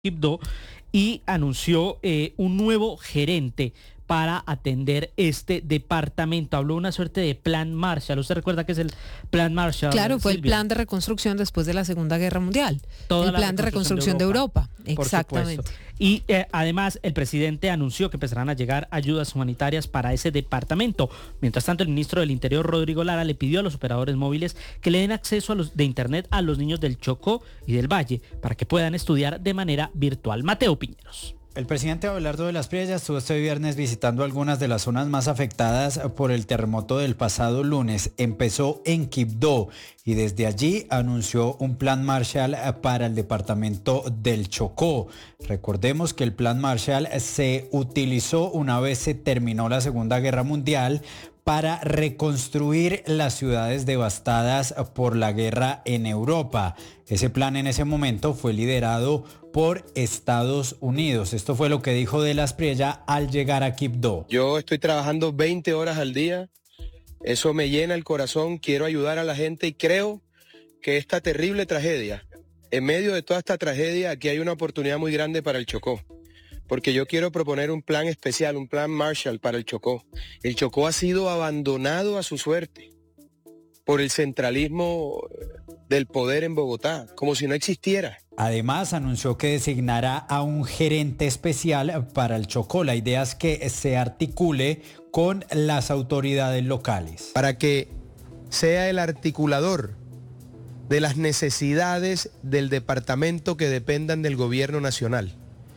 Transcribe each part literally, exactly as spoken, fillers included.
Quibdó y anunció eh, un nuevo gerente para atender este departamento. Habló una suerte de plan Marshall. ¿Usted recuerda qué es el plan Marshall? Claro, fue Silvia? El plan de reconstrucción después de la Segunda Guerra Mundial. Toda el plan de reconstrucción de Europa. De Europa. Exactamente. Y eh, además el presidente anunció que empezarán a llegar ayudas humanitarias para ese departamento. Mientras tanto, el ministro del Interior, Rodrigo Lara, le pidió a los operadores móviles que le den acceso a los, de internet a los niños del Chocó y del Valle para que puedan estudiar de manera virtual. Mateo Piñeros. El presidente Abelardo de las Priella estuvo este viernes visitando algunas de las zonas más afectadas por el terremoto del pasado lunes. Empezó en Quibdó y desde allí anunció un plan Marshall para el departamento del Chocó. Recordemos que el plan Marshall se utilizó una vez se terminó la Segunda Guerra Mundial para reconstruir las ciudades devastadas por la guerra en Europa. Ese plan en ese momento fue liderado por Estados Unidos. Esto fue lo que dijo de las Priella al llegar a Quibdó. Yo estoy trabajando veinte horas al día, eso me llena el corazón, quiero ayudar a la gente y creo que esta terrible tragedia, en medio de toda esta tragedia, aquí hay una oportunidad muy grande para el Chocó. Porque yo quiero proponer un plan especial, un plan Marshall para el Chocó. El Chocó ha sido abandonado a su suerte por el centralismo del poder en Bogotá, como si no existiera. Además, anunció que designará a un gerente especial para el Chocó. La idea es que se articule con las autoridades locales. Para que sea el articulador de las necesidades del departamento que dependan del gobierno nacional.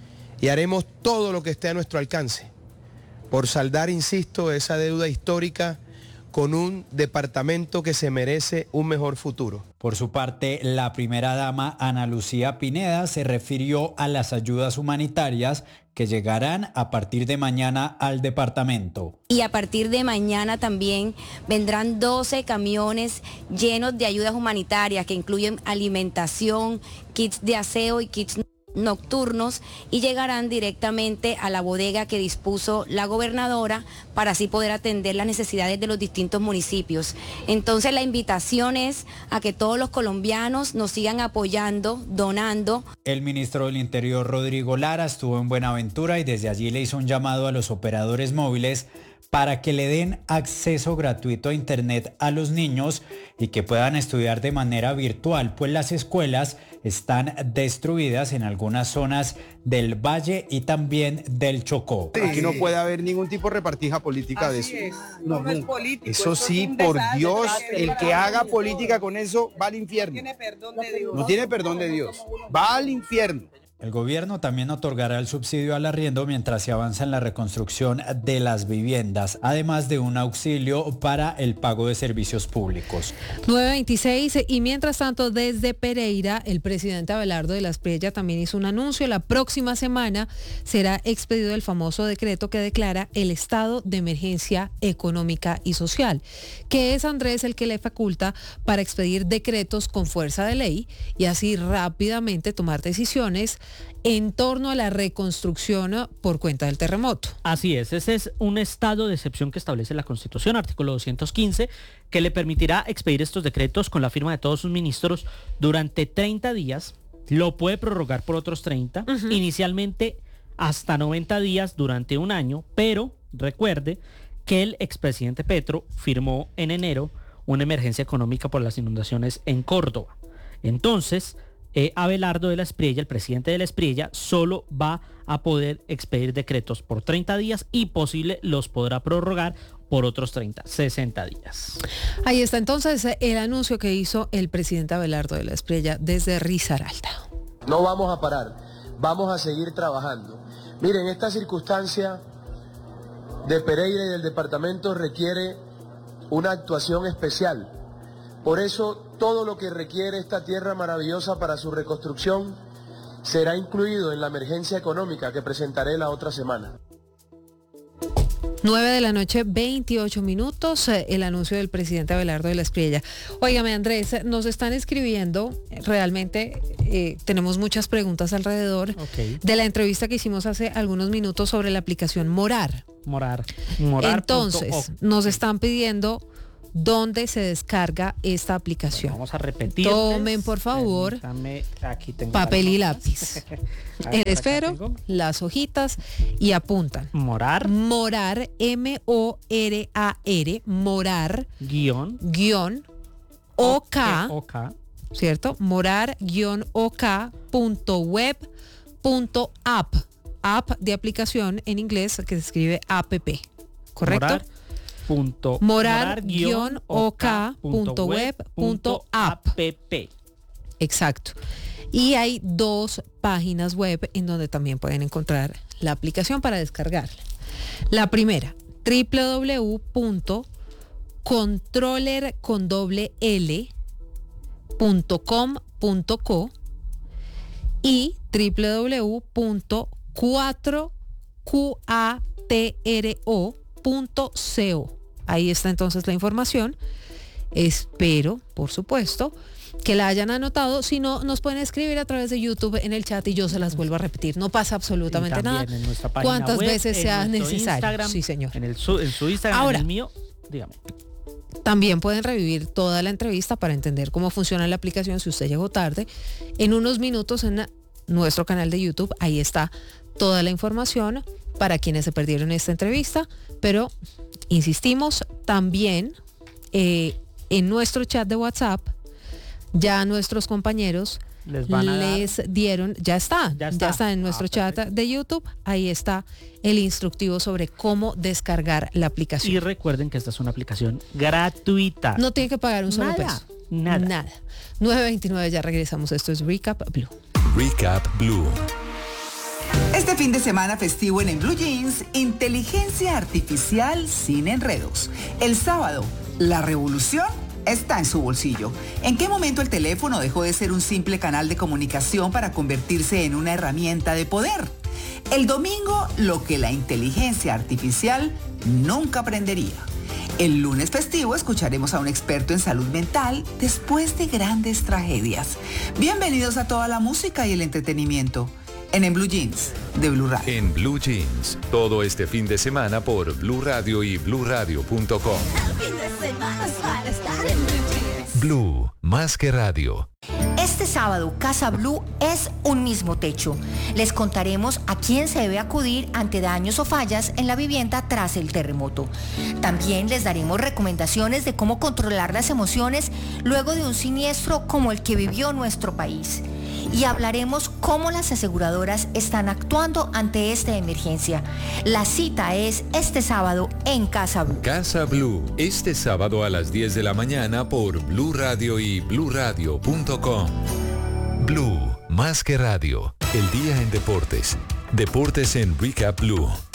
Y haremos todo lo que esté a nuestro alcance por saldar, insisto, esa deuda histórica con un departamento que se merece un mejor futuro. Por su parte, la primera dama Ana Lucía Pineda se refirió a las ayudas humanitarias que llegarán a partir de mañana al departamento. Y a partir de mañana también vendrán doce camiones llenos de ayudas humanitarias que incluyen alimentación, kits de aseo y kits nocturnos y llegarán directamente a la bodega que dispuso la gobernadora para así poder atender las necesidades de los distintos municipios. Entonces la invitación es a que todos los colombianos nos sigan apoyando, donando. El ministro del Interior, Rodrigo Lara, estuvo en Buenaventura y desde allí le hizo un llamado a los operadores móviles para que le den acceso gratuito a internet a los niños y que puedan estudiar de manera virtual, pues las escuelas están destruidas en algunas zonas del Valle y también del Chocó. Aquí no puede haber ningún tipo de repartija política de eso. No, no es político, eso sí, por Dios, el que haga política con eso va al infierno. No tiene perdón de Dios. No tiene perdón de Dios. Va al infierno. El gobierno también otorgará el subsidio al arriendo mientras se avanza en la reconstrucción de las viviendas, además de un auxilio para el pago de servicios públicos. nueve veintiséis y mientras tanto desde Pereira, el presidente Abelardo de las Priella también hizo un anuncio. La próxima semana será expedido el famoso decreto que declara el estado de emergencia económica y social, que es, Andrés, el que le faculta para expedir decretos con fuerza de ley y así rápidamente tomar decisiones en torno a la reconstrucción por cuenta del terremoto. Así es, ese es un estado de excepción que establece la Constitución, artículo doscientos quince, que le permitirá expedir estos decretos con la firma de todos sus ministros durante treinta días, lo puede prorrogar por otros treinta, uh-huh. Inicialmente hasta noventa días durante un año, pero recuerde que el expresidente Petro firmó en enero una emergencia económica por las inundaciones en Córdoba. Entonces, Eh, Abelardo de la Espriella, el presidente de la Espriella, solo va a poder expedir decretos por treinta días y posible los podrá prorrogar por otros treinta, sesenta días. Ahí está entonces el anuncio que hizo el presidente Abelardo de la Espriella desde Risaralda. No vamos a parar, vamos a seguir trabajando. Miren, esta circunstancia de Pereira y del departamento requiere una actuación especial. Por eso, todo lo que requiere esta tierra maravillosa para su reconstrucción será incluido en la emergencia económica que presentaré la otra semana. nueve de la noche, veintiocho minutos, el anuncio del presidente Abelardo de la Espriella. Óigame, Andrés, nos están escribiendo, realmente eh, tenemos muchas preguntas alrededor okay. de la entrevista que hicimos hace algunos minutos sobre la aplicación Morar. Morar. Morar. Entonces, nos están pidiendo dónde se descarga esta aplicación. Bueno, vamos a repetir. Tomen, por favor, aquí tengo papel y las lápiz, hojas. el esfero, las hojitas y apuntan. Morar. Morar, M O R A R, morar, Guión. guión, OK, OK. ¿cierto? Morar, guión, OK, punto web, punto app. App de aplicación en inglés que se escribe app, ¿correcto? Morar. Punto, morar, guión, ok, punto web, punto app. Exacto. Y hay dos páginas web en donde también pueden encontrar la aplicación para descargarla. La primera, doble u doble u doble u punto controller con doble L punto com punto co y doble u doble u doble u punto cuatro cuatro punto co. Ahí está entonces la información. Espero, por supuesto, que la hayan anotado. Si no, nos pueden escribir a través de YouTube en el chat y yo se las vuelvo a repetir. No pasa absolutamente nada. Cuantas web, veces sea necesario. Instagram, sí, señor. En, el su, en su Instagram, Ahora, en el mío, dígame. También pueden revivir toda la entrevista para entender cómo funciona la aplicación si usted llegó tarde. En unos minutos en nuestro canal de YouTube, ahí está toda la información para quienes se perdieron esta entrevista. Pero, insistimos, también eh, en nuestro chat de WhatsApp, ya nuestros compañeros les, van a les dar... dieron, ya está, ya está, ya está en nuestro ah, chat de YouTube, ahí está el instructivo sobre cómo descargar la aplicación. Y recuerden que esta es una aplicación gratuita. No tiene que pagar un solo nada, peso. Nada. Nada. nueve veintinueve, ya regresamos. Esto es Recap Blue. Recap Blue. Este fin de semana festivo en, en Blue Jeans, inteligencia artificial sin enredos. El sábado, la revolución está en su bolsillo. ¿En qué momento el teléfono dejó de ser un simple canal de comunicación para convertirse en una herramienta de poder? El domingo, lo que la inteligencia artificial nunca aprendería. El lunes festivo escucharemos a un experto en salud mental después de grandes tragedias. Bienvenidos a toda la música y el entretenimiento en En Blue Jeans de Blue Radio. En Blue Jeans, todo este fin de semana por Blue Radio y blue radio punto com. Blue, más que radio. Este sábado, Casa Blue es un mismo techo. Les contaremos a quién se debe acudir ante daños o fallas en la vivienda tras el terremoto. También les daremos recomendaciones de cómo controlar las emociones luego de un siniestro como el que vivió nuestro país. Y hablaremos cómo las aseguradoras están actuando ante esta emergencia. La cita es este sábado en Casa Blue. Casa Blue, este sábado a las diez de la mañana por Blue Radio y blue radio punto com. Blue, más que radio. El día en deportes. Deportes en Recap Blue.